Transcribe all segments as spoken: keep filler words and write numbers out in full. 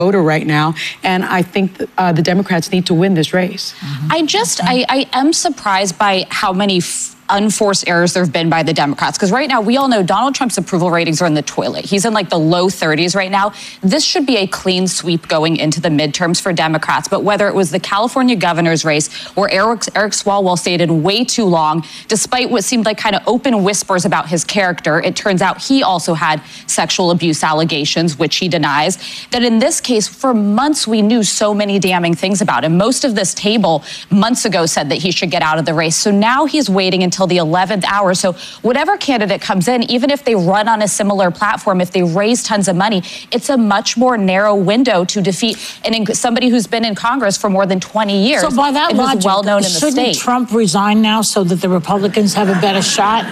voter right now, and I think that, uh, the Democrats need to win this race. Mm-hmm. I just, I, I am surprised by how many f- unforced errors there have been by the Democrats. Because right now, we all know Donald Trump's approval ratings are in the toilet. He's in like the low thirties right now. This should be a clean sweep going into the midterms for Democrats. But whether it was the California governor's race, where Eric, Eric Swalwell stayed in way too long, despite what seemed like kind of open whispers about his character, it turns out he also had sexual abuse allegations, which he denies. That in this case, for months, we knew so many damning things about him. Most of this table months ago said that he should get out of the race. So now he's waiting until the eleventh hour. So whatever candidate comes in, even if they run on a similar platform, if they raise tons of money, it's a much more narrow window to defeat an, somebody who's been in Congress for more than twenty years. So by that and logic, who's well known in the shouldn't state. Trump resign now so that the Republicans have a better shot?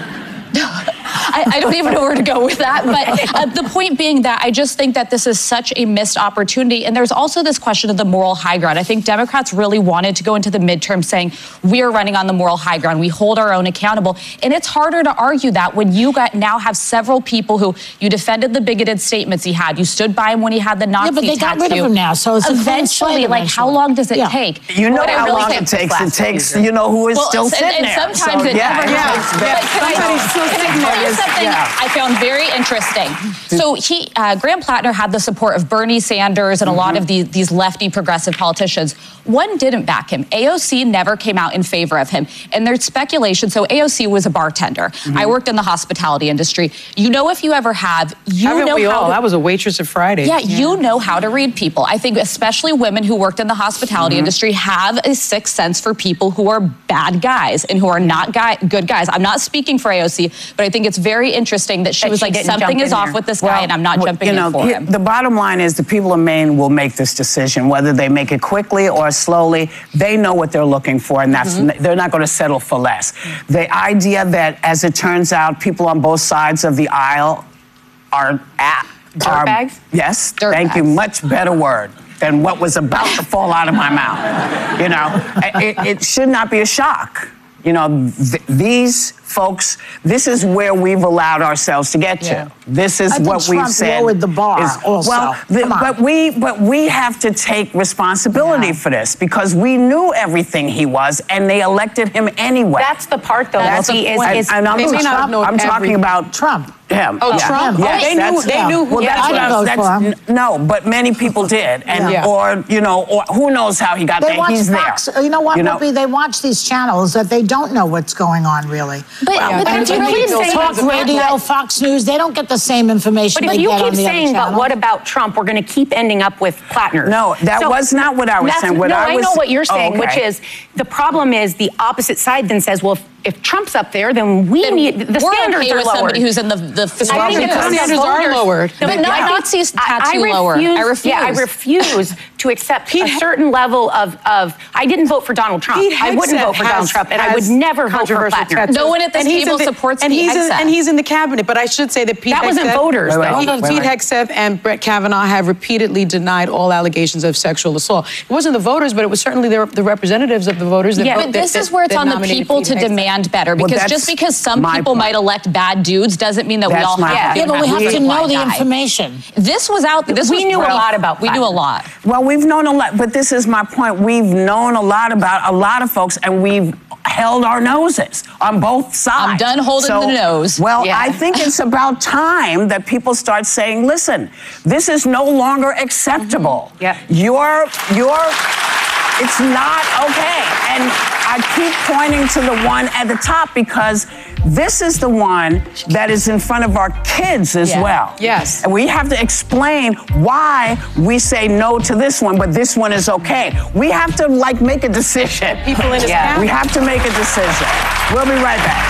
I, I don't even know where to go with that. But uh, the point being that I just think that this is such a missed opportunity. And there's also this question of the moral high ground. I think Democrats really wanted to go into the midterm saying, we are running on the moral high ground. We hold our own accountable. And it's harder to argue that when you got now have several people who you defended the bigoted statements he had. You stood by him when he had the Nazi tattoo. Yeah, but they got rid of him now. So it's eventually, like, eventually. how long does it Yeah. take? You know What I how really long think- it takes. It takes, you know, who is Well, still and, sitting and there. sometimes So, it yeah, never yeah, happens. yeah. But can I- Somebody's still can I sitting tell there. you something Yeah. I found very interesting? So he, uh, Graham Plattner had the support of Bernie Sanders and a lot of these, these lefty progressive politicians. One didn't back him. A O C never came out in favor of him. And there's speculation. So A O C was a bartender. Mm-hmm. I worked in the hospitality industry. You know, if you ever have, you Haven't know we how all? to, I was a waitress at Friday. yeah, you know how to read people. I think especially women who worked in the hospitality Mm-hmm. industry have a sixth sense for people who are bad guys and who are not guy, good guys. I'm not speaking for A O C, but I think it's very interesting that she That was she like, didn't something jump is in off there. with this guy Well, and I'm not well, jumping you know, in for he- him. The bottom line is the people of Maine will make this decision, whether they make it quickly or slowly. They know what they're looking for, and that's Mm-hmm. they're not going to settle for less. The idea that, as it turns out, people on both sides of the aisle are at are, Dirtbags? Yes, Dirtbags. thank you. Much better word than what was about to fall out of my mouth. You know, it, it should not be a shock. You know, th- these folks, this is where we've allowed ourselves to get to. Yeah. This is I think what we've Trump said. lowered the bar is- also. Well, the, Come on. but we but we have to take responsibility Yeah. for this because we knew everything he was, and they elected him anyway. That's the part, though. That's that he the is, point. is and I'm, They may not have known I'm talking every- about Trump. him. Oh, Yeah. Trump? Yes, Oh, they knew- that's- they knew who- Well, Yeah, that's I what didn't I was. vote That's, for him. no, but many people did, and Yeah. or you know, or who knows how he got They there. watch He's Fox. there. You know what, You know? Whoopi? They watch these channels that they don't know what's going on, really. But, Well, but and that's when really people insane. talk Talk radio, Fox News, they don't get the same information But they if you get on keep the other saying, but channels. what about Trump? We're going to keep ending up with Plattner. No, that was not what I was That's- saying. What no, I I, was- know what you're Oh, saying, okay. which is the problem is the opposite side then says, well, if, if Trump's up there, then we Then need the we're standards okay are with lowered. somebody who's in the the. I the think Well, it's the because standards are voters- lowered. No, But but not I- Nazis I- tattoo I lower. I refuse. Yeah, I refuse to accept a certain level of, of. I didn't vote for Donald Trump. Pete I wouldn't Hegseth vote for Donald has- Trump, and I would has never vote for controversial Plattner. tattoos. No one at this And he's table in the- supports and Pete he's in, Hegseth. and he's in the cabinet. But I should say that Pete That wasn't Hegseth- voters, Wait, wait, though. wait, Hold on, wait, Pete wait. Hegseth and Brett Kavanaugh have repeatedly denied all allegations of sexual assault. It wasn't the voters, but it was certainly the, the representatives of the voters that Yeah, vote- but that- this that- is where it's that on the nominated people Pete to Hegseth. demand better. Well, Because that's just because some my people point. might elect bad dudes doesn't mean that we That's all my have point. to. Yeah, but we have be to a know black the guy. information. This was out. This We was knew a pretty- lot about We knew a Plattner. lot. Well, we've known a lot, but this is my point. We've known a lot about a lot of folks, and we've held our noses on both sides. I'm done holding So, the nose. Well, Yeah. I think it's about time that people start saying, listen, this is no longer acceptable. Mm-hmm. Yeah. You're, you're, it's not okay. And I keep pointing to the one at the top because this is the one that is in front of our kids as Yeah. well. Yes. And we have to explain why we say no to this one, but this one is okay. We have to, like, make a decision. People in his Yeah. cabinet. We have to make a decision. We'll be right back.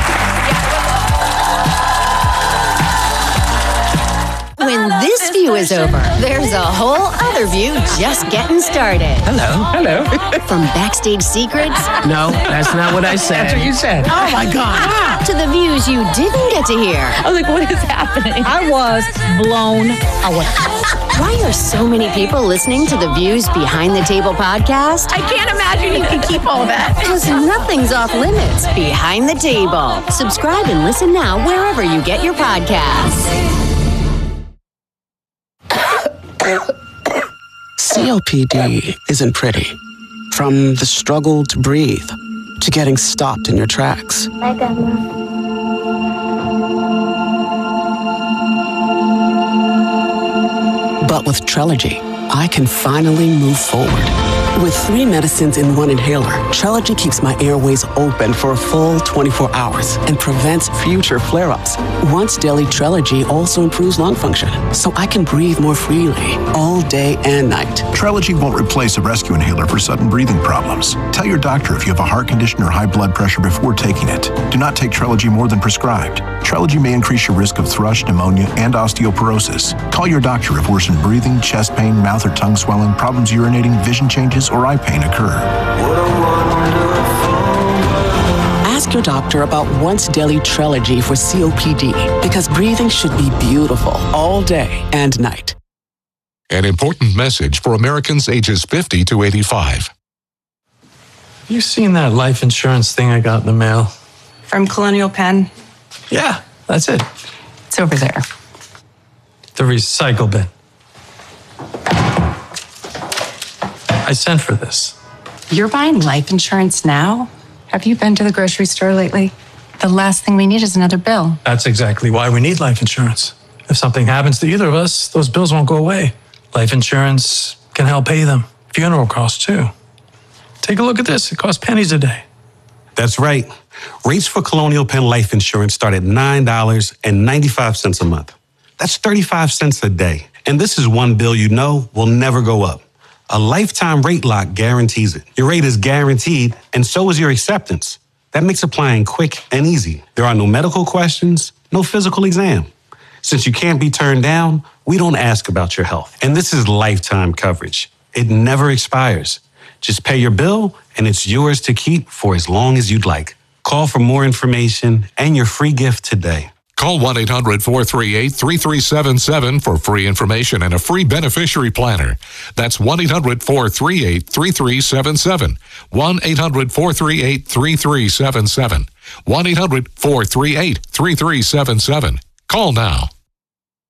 When this view is over, there's a whole other view just getting started. Hello. Hello. From backstage secrets No, that's not what I said. That's what you said. Oh, my God. to the views you didn't get to hear. I was like, what is happening? I was blown away. Why are so many people listening to the Views Behind the Table podcast? I can't imagine you can keep all that. Because nothing's off limits behind the table. Subscribe and listen now wherever you get your podcasts. C O P D isn't pretty. From the struggle to breathe, to getting stopped in your tracks. But with Trelegy, I can finally move forward. With three medicines in one inhaler, Trelegy keeps my airways open for a full twenty-four hours and prevents future flare-ups. Once daily Trelegy also improves lung function, so I can breathe more freely all day and night. Trelegy won't replace a rescue inhaler for sudden breathing problems. Tell your doctor if you have a heart condition or high blood pressure before taking it. Do not take Trelegy more than prescribed. Trelegy may increase your risk of thrush, pneumonia, and osteoporosis. Call your doctor if worsened breathing, chest pain, mouth or tongue swelling, problems urinating, vision changes, or eye pain occur. Ask your doctor about once daily Trelegy for C O P D, because breathing should be beautiful all day and night. An important message for Americans ages fifty to eighty-five. You seen that life insurance thing I got in the mail? From Colonial Penn? Yeah, that's it. It's over there. The recycle bin. I sent for this. You're buying life insurance now? Have you been to the grocery store lately? The last thing we need is another bill. That's exactly why we need life insurance. If something happens to either of us, those bills won't go away. Life insurance can help pay them. Funeral costs, too. Take a look at this. It costs pennies a day. That's right. Rates for Colonial Penn Life Insurance start at nine dollars and ninety-five cents a month. That's thirty-five cents a day. And this is one bill you know will never go up. A lifetime rate lock guarantees it. Your rate is guaranteed, and so is your acceptance. That makes applying quick and easy. There are no medical questions, no physical exam. Since you can't be turned down, we don't ask about your health. And this is lifetime coverage. It never expires. Just pay your bill, and it's yours to keep for as long as you'd like. Call for more information and your free gift today. Call one eight hundred, four three eight, three three seven seven for free information and a free beneficiary planner. That's one eight hundred, four three eight, three three seven seven. one eight hundred, four three eight, three three seven seven. one eight hundred, four three eight, three three seven seven. Call now.